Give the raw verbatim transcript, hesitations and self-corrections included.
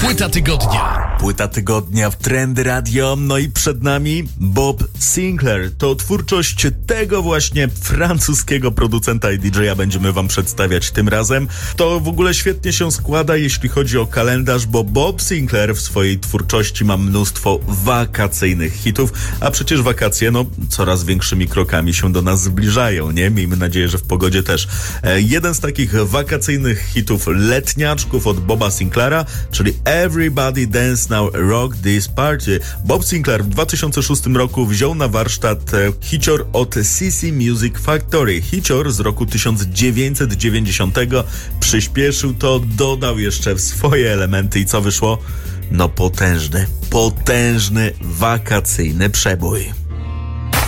Płyta tygodnia. Płyta tygodnia w Trendy Radio. No i przed nami Bob Sinclair. To twórczość tego właśnie francuskiego producenta i didżeja będziemy wam przedstawiać tym razem. To w ogóle świetnie się składa, jeśli chodzi o kalendarz, bo Bob Sinclair w swojej twórczości ma mnóstwo wakacyjnych hitów, a przecież wakacje, no, coraz większymi krokami się do nas zbliżają, nie? Miejmy nadzieję, że w pogodzie też. E, jeden z takich wakacyjnych hitów letniaczków od Boba Sinclaira, czyli Everybody Dance Now, Rock This Party. Bob Sinclair w dwa tysiące szóstym roku wziął na warsztat e, hicior od C C Music Factory. Hicior z roku tysiąc dziewięćset dziewięćdziesiątego. Przyspieszył to, dodał jeszcze swoje elementy i co wyszło? No potężny, potężny wakacyjny przebój.